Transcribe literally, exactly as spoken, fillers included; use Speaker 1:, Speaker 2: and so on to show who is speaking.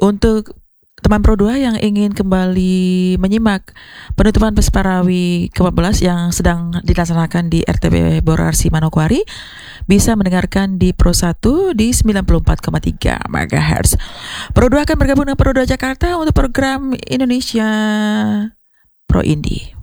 Speaker 1: Untuk teman Pro dua yang ingin kembali menyimak penutupan Pesparawi ke empat belas yang sedang dilaksanakan di R T B Borarsi Manokwari, bisa mendengarkan di Pro satu di sembilan puluh empat koma tiga megahertz. Pro dua akan bergabung dengan Pro dua Jakarta untuk program Indonesia Pro Indie.